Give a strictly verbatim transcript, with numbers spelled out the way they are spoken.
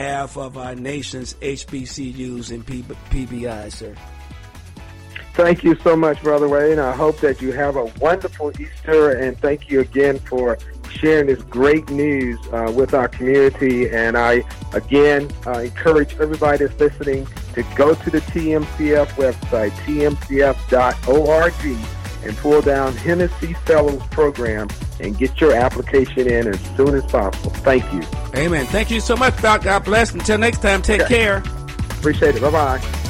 behalf of our nation's H B C Us and P B Is, sir? Thank you so much, Brother Wayne. I hope that you have a wonderful Easter, and thank you again for sharing this great news uh, with our community. And I, again, uh, encourage everybody that's listening to go to the T M C F website, T M C F dot org, and pull down Hennessy Fellows Program and get your application in as soon as possible. Thank you. Amen. Thank you so much, Doc. God bless. Until next time, take okay. care. Appreciate it. Bye-bye.